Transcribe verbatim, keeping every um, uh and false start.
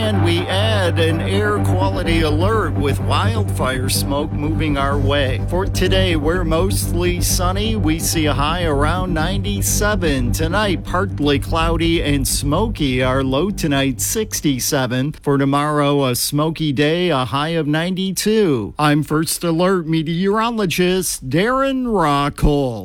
And we add an air quality alert with wildfire smoke moving our way. For today, we're mostly sunny. We see a high around ninety-seven. Tonight, partly cloudy and smoky. Our low tonight, sixty-seven. For tomorrow, a smoky day, a high of ninety-two. I'm First Alert meteorologist Darren Rockhold.